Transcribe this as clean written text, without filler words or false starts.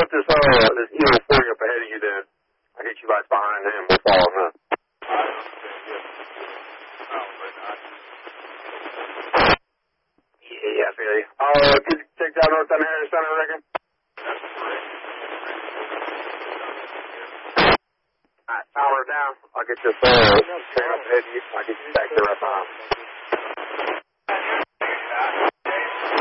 put this Eagle 40 up ahead of you then. I'll get you guys behind him. We'll follow him up. Yeah, Billy. Did you take down North Harris Center, I reckon? Alright, power down. I'll get this train up ahead of you. I'll get you back there right behind.